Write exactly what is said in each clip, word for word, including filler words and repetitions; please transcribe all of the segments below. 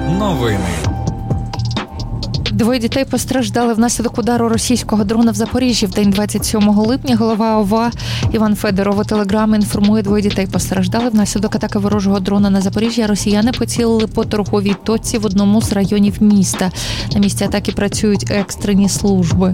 Новини. Двоє дітей постраждали внаслідок удару російського дрона в Запоріжжі в день двадцять сьомого липня. Голова ОВА Іван Федоров у Телеграмі інформує, двоє дітей постраждали внаслідок атаки ворожого дрона на Запоріжжя. Росіяни поцілили по торговій точці в одному з районів міста. На місці атаки працюють екстрені служби.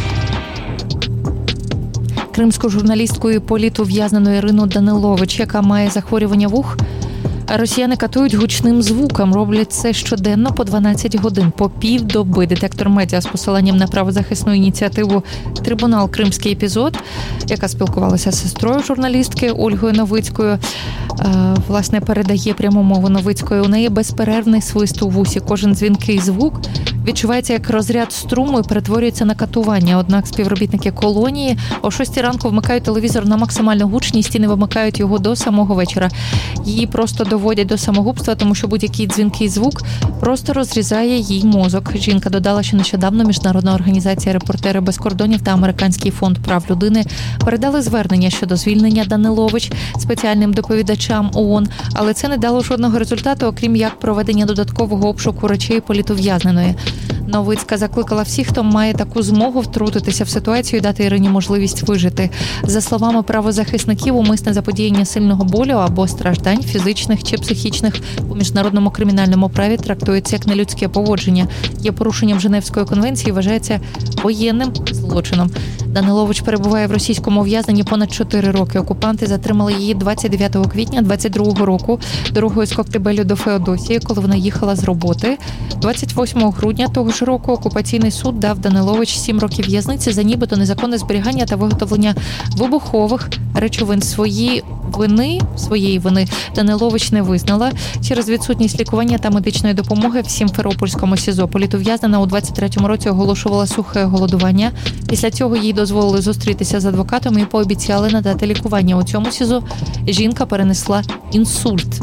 Кримську журналістку і політув'язнену Ірину Данилович, яка має захворювання вух, росіяни катують гучним звуком. Роблять це щоденно по дванадцять годин, по півдоби. Детектор медіа з посиланням на правозахисну ініціативу «Трибунал. Кримський епізод», яка спілкувалася з сестрою журналістки Ольгою Новицькою, власне, передає пряму мову Новицької. У неї безперервний свист у вусі. Кожен дзвінкий звук відчувається як розряд струму і перетворюється на катування. Однак співробітники колонії о шостій ранку вмикають телевізор на максимальну гучність і не вимикають його до самого вечора. Її просто доводять до самогубства, тому що будь-який дзвінкий звук просто розрізає їй мозок. Жінка додала, що нещодавно Міжнародна організація «Репортери без кордонів» та Американський фонд прав людини передали звернення щодо звільнення Данилович спеціальним доповідачам ООН, але це не дало жодного результату, окрім як проведення додаткового обшуку речей політув'язненої. Новицька закликала всіх, хто має таку змогу, втрутитися в ситуацію і дати Ірині можливість вижити. За словами правозахисників, умисне заподіяння сильного болю або страждань, фізичних чи психічних, у міжнародному кримінальному праві трактується як нелюдське поводження. Є порушенням Женевської конвенції, вважається воєнним злочином. Данилович перебуває в російському ув'язненні понад чотири роки. Окупанти затримали її двадцять дев'ятого квітня двадцять другого року дорогою з Коктебелю до Феодосії, коли вона їхала з роботи. двадцять восьмого грудня того ж року окупаційний суд дав Данилович сім років в'язниці за нібито незаконне зберігання та виготовлення вибухових речовин. Свої вини, своєї вини Данилович не визнала. Через відсутність лікування та медичної допомоги в Сімферопольському СІЗО політув'язнена у двадцять третьому році оголошувала сухе голодування. Після цього їй дозволили зустрітися з адвокатом і пообіцяли надати лікування. У цьому СІЗО жінка перенесла інсульт.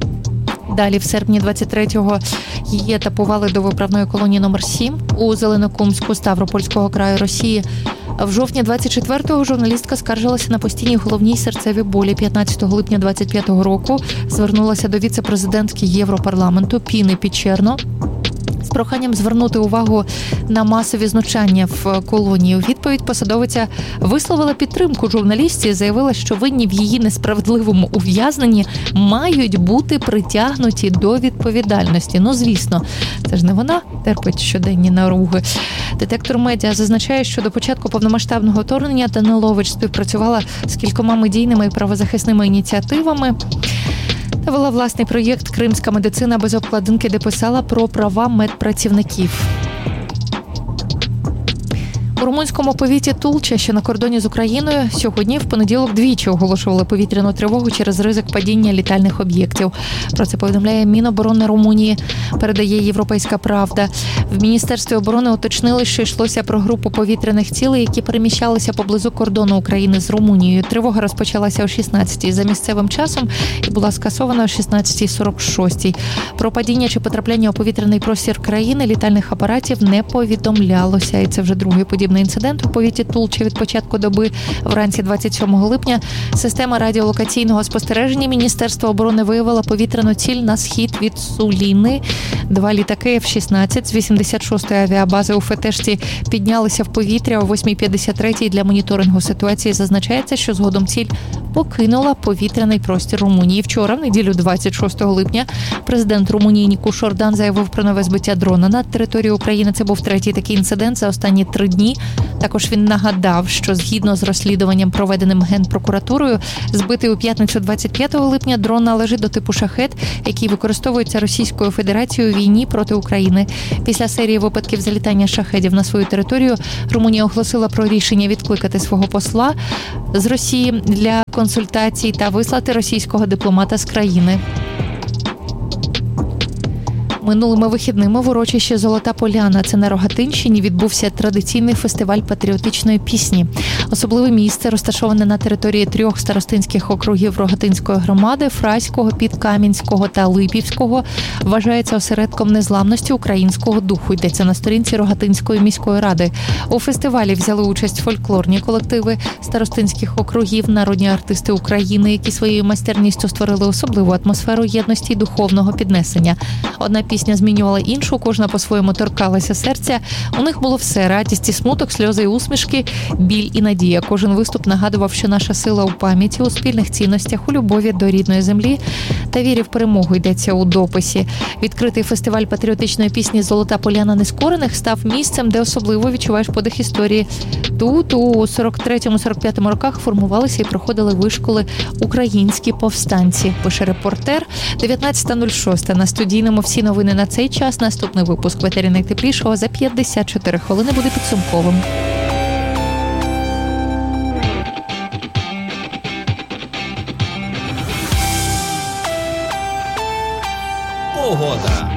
Далі, в серпні двадцять третього, її етапували до виправної колонії номер сім у Зеленокумську Ставропольського краю Росії. В жовтні двадцять четвертого журналістка скаржилася на постійні головні серцеві болі. п'ятнадцятого липня двадцять п'ятого року звернулася до віце-президентки Європарламенту Піни Пічерно з проханням звернути увагу на масові знущання в колонії. У відповідь посадовиця висловила підтримку журналістці і заявила, що винні в її несправедливому ув'язненні мають бути притягнуті до відповідальності. Ну, звісно, це ж не вона терпить щоденні наруги. Детектор медіа зазначає, що до початку повномасштабного вторгнення Данилович співпрацювала з кількома медійними і правозахисними ініціативами та вела власний проєкт «Кримська медицина без обкладинки», де писала про права медпрацівників. У румунському повіті Тулча, що на кордоні з Україною, сьогодні в понеділок двічі оголошували повітряну тривогу через ризик падіння літальних об'єктів. Про це повідомляє Міноборони Румунії, передає «Європейська правда». В Міністерстві оборони уточнили, що йшлося про групу повітряних цілей, які переміщалися поблизу кордону України з Румунією. Тривога розпочалася о шістнадцятій за місцевим часом і була скасована о шістнадцятій сорок шість. Про падіння чи потрапляння у повітряний простір країни літальних апаратів не повідомлялося. І це вже другий подібний інцидент у повіті Тулча від початку доби. Вранці двадцять сьомого липня система радіолокаційного спостереження Міністерства оборони виявила повітряну ціль на схід від Суліни. Два літаки еф шістнадцять з вісімдесят шостої авіабази у Фетешті піднялися в повітря о восьмій п'ятдесят третій для моніторингу ситуації. Зазначається, що згодом ціль покинула повітряний простір Румунії. Вчора, в неділю двадцять шостого липня, президент Румунії Нікуш Ордан заявив про нове збиття дрона над територією України. Це був третій такий інцидент за останні три дні. Також він нагадав, що згідно з розслідуванням, проведеним Генпрокуратурою, збитий у п'ятницю двадцять п'ятого липня дрон належить до типу «Шахед», який використовується Російською Федерацією у війні проти України. Після серії випадків залітання шахедів на свою територію Румунія оголосила про рішення відкликати свого посла з Росії для консультацій та вислати російського дипломата з країни. Минулими вихідними в урочищі «Золота Поляна», це на Рогатинщині, відбувся традиційний фестиваль патріотичної пісні. Особливе місце, розташоване на території трьох старостинських округів Рогатинської громади – Фраського, Підкам'янського та Липівського, вважається осередком незламності українського духу, йдеться на сторінці Рогатинської міської ради. У фестивалі взяли участь фольклорні колективи старостинських округів, народні артисти України, які своєю майстерністю створили особливу атмосферу єдності і духовного піднесення. Одна пісня пісня змінювала іншу, кожна по-своєму торкалася серця. У них було все – радість і смуток, сльози і усмішки, біль і надія. Кожен виступ нагадував, що наша сила у пам'яті, у спільних цінностях, у любові до рідної землі та вірі в перемогу, йдеться у дописі. Відкритий фестиваль патріотичної пісні «Золота поляна нескорених» став місцем, де особливо відчуваєш подих історії. Тут у сорок третьому - сорок п'ятому роках формувалися і проходили вишколи українські повстанці. Пише репортер. дев'ятнадцята нуль шість. На студійному всі новини на цей час. Наступний випуск «Ветері найтеплішого» за п'ятдесят чотири хвилини буде підсумковим. Погода.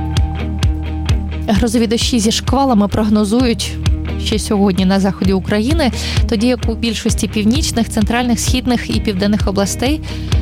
Грозові дощі зі шквалами прогнозують ще сьогодні на заході України, тоді як у більшості північних, центральних, східних і південних областей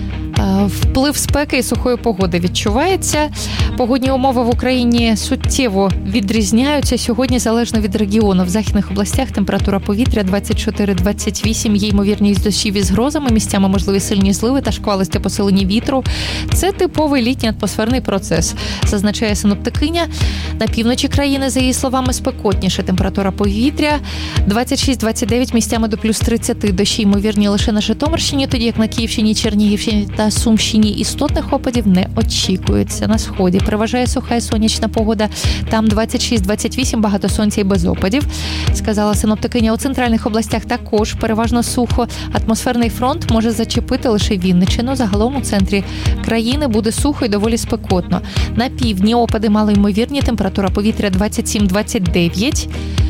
вплив спеки і сухої погоди відчувається. Погодні умови в Україні суттєво відрізняються. Сьогодні залежно від регіону. В західних областях температура повітря двадцять чотири - двадцять вісім, є ймовірність дощів із грозами, місцями можливі сильні зливи та шквалисте посилення вітру. Це типовий літній атмосферний процес, зазначає синоптикиня. На півночі країни, за її словами, спекотніше. Температура повітря двадцять шість - двадцять дев'ять, місцями до плюс тридцять. Дощі ймовірні лише на Житомирщині, тоді як на Київщині, Чернігівщині та Сумщині істотних опадів не очікується. На сході переважає суха і сонячна погода. Там двадцять шість - двадцять вісім, багато сонця і без опадів. Сказала синоптикиня, у центральних областях також переважно сухо. Атмосферний фронт може зачепити лише Вінниччину. Загалом у центрі країни буде сухо і доволі спекотно. На півдні опади малоймовірні, температура повітря двадцять сім - двадцять дев'ять.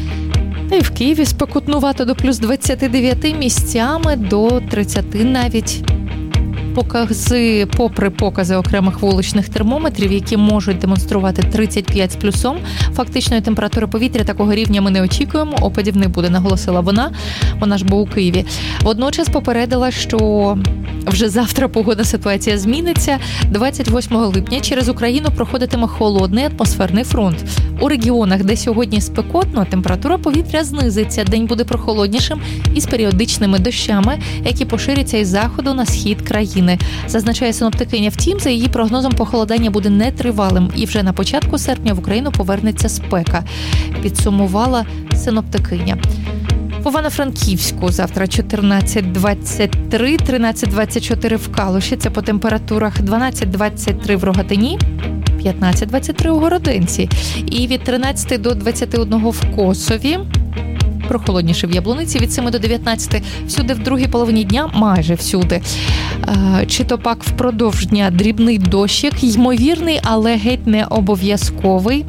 Та й в Києві спекотнувато до плюс двадцять дев'ять, місцями до тридцять навіть. Покази, попри покази окремих вуличних термометрів, які можуть демонструвати тридцять п'ять з плюсом, фактичної температури повітря такого рівня ми не очікуємо, опадів не буде, наголосила вона. Вона ж була у Києві. Водночас попередила, що вже завтра погодна ситуація зміниться. двадцять восьмого липня через Україну проходитиме холодний атмосферний фронт. У регіонах, де сьогодні спекотно, температура повітря знизиться. День буде прохолоднішим із періодичними дощами, які поширяться із заходу на схід країни. Зазначає синоптикиня. Втім, за її прогнозом, похолодання буде нетривалим. І вже на початку серпня в Україну повернеться спека. Підсумувала синоптикиня. В Івано-Франківську завтра чотирнадцять двадцять три, тринадцять двадцять чотири в Калуші. Це по температурах дванадцять двадцять три в Рогатині, п'ятнадцять двадцять три у Городинці. І від тринадцяти до двадцяти одного в Косові. Прохолодніше в Яблуниці від семи до дев'ятнадцяти. Всюди в другій половині дня, майже всюди. Чи то пак впродовж дня дрібний дощик, ймовірний, але геть не обов'язковий.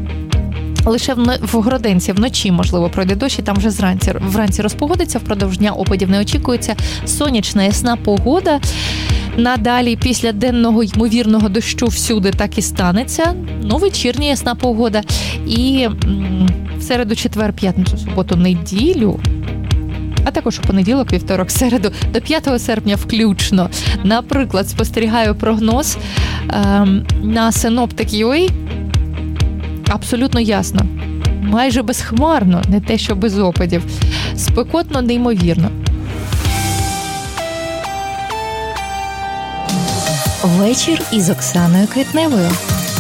Лише в Городенці вночі, можливо, пройде дощ, і там вже зранці, вранці розпогодиться, впродовж дня опадів не очікується. Сонячна, ясна погода. Надалі, після денного ймовірного дощу всюди так і станеться. Ну, вечірня ясна погода. І м- в середу, четвер, п'ятницю, суботу, неділю, а також у понеділок, вівторок, середу, до п'ятого серпня включно. Наприклад, спостерігаю прогноз ем, на синоптик крапка ю а. Абсолютно ясно. Майже безхмарно, не те, що без опадів. Спекотно, неймовірно. Вечір із Оксаною Квітневою.